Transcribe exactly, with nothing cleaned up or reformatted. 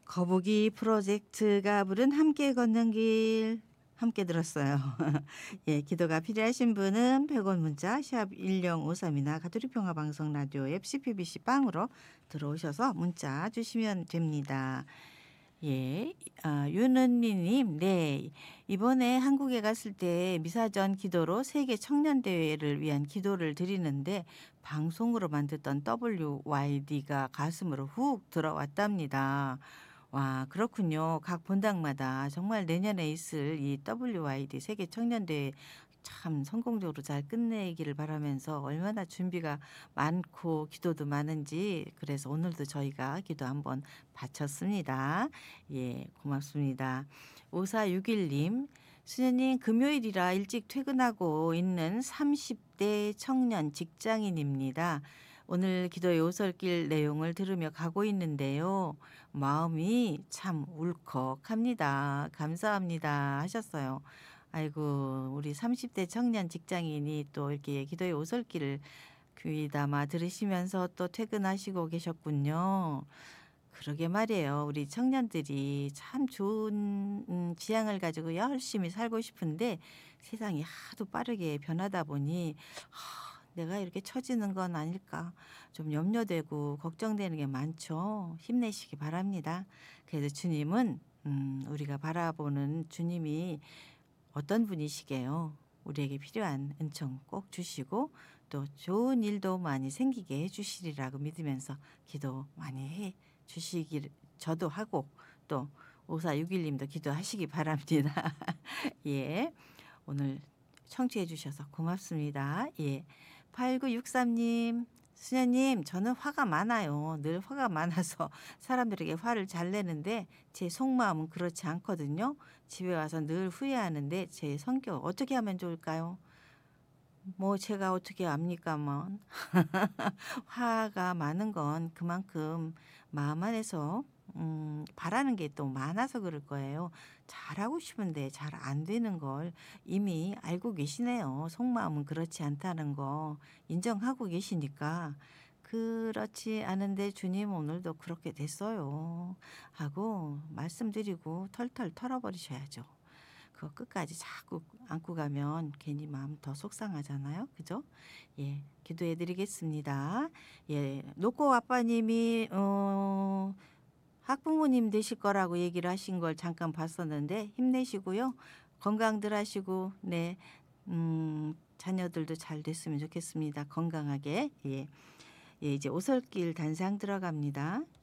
거북이 프로젝트가 부른 함께 걷는 길 함께 들었어요. 예, 기도가 필요하신 분은 백 원 문자 샵 일공오삼이나 가톨릭 평화 방송 라디오 앱 씨피비씨 빵으로 들어오셔서 문자 주시면 됩니다. 예, 아, 윤은미 님, 네. 이번에 한국에 갔을 때 미사전 기도로 세계 청년 대회를 위한 기도를 드리는데 방송으로만 듣던 더블유와이디가 가슴으로 훅 들어왔답니다. 와, 그렇군요. 각 본당마다 정말 내년에 있을 이 더블유와이디 세계 청년 대회 참 성공적으로 잘 끝내기를 바라면서 얼마나 준비가 많고 기도도 많은지 그래서 오늘도 저희가 기도 한번 바쳤습니다. 예, 고맙습니다. 오사육일 님, 수녀님 금요일이라 일찍 퇴근하고 있는 삼십 대 청년 직장인입니다. 오늘 기도의 오솔길 내용을 들으며 가고 있는데요. 마음이 참 울컥합니다. 감사합니다 하셨어요. 아이고, 우리 삼십 대 청년 직장인이 또 이렇게 기도의 오솔길을 귀담아 들으시면서 또 퇴근하시고 계셨군요. 그러게 말이에요. 우리 청년들이 참 좋은 음, 지향을 가지고 열심히 살고 싶은데 세상이 하도 빠르게 변하다 보니 하, 내가 이렇게 처지는 건 아닐까 좀 염려되고 걱정되는 게 많죠. 힘내시기 바랍니다. 그래도 주님은 음, 우리가 바라보는 주님이 어떤 분이시게요. 우리에게 필요한 은총 꼭 주시고 또 좋은 일도 많이 생기게 해주시리라고 믿으면서 기도 많이 해 주시길 저도 하고 또 오사육일 님도 기도하시기 바랍니다. 예. 오늘 청취해 주셔서 고맙습니다. 예. 팔구육삼 님, 수녀님, 저는 화가 많아요. 늘 화가 많아서 사람들에게 화를 잘 내는데 제 속마음은 그렇지 않거든요. 집에 와서 늘 후회하는데 제 성격 어떻게 하면 좋을까요? 뭐 제가 어떻게 압니까, 뭐. 화가 많은 건 그만큼 마음 안에서 음, 바라는 게 또 많아서 그럴 거예요. 잘하고 싶은데 잘 안 되는 걸 이미 알고 계시네요. 속마음은 그렇지 않다는 거 인정하고 계시니까 그렇지 않은데 주님 오늘도 그렇게 됐어요 하고 말씀드리고 털털 털어버리셔야죠. 그거 끝까지 자꾸 안고 가면 괜히 마음 더 속상하잖아요. 그죠? 예, 기도해 드리겠습니다. 예, 노코 아빠님이 어 학부모님 되실 거라고 얘기를 하신 걸 잠깐 봤었는데 힘내시고요. 건강들 하시고 네. 음, 자녀들도 잘 됐으면 좋겠습니다. 건강하게. 예. 예, 이제 오솔길 단상 들어갑니다.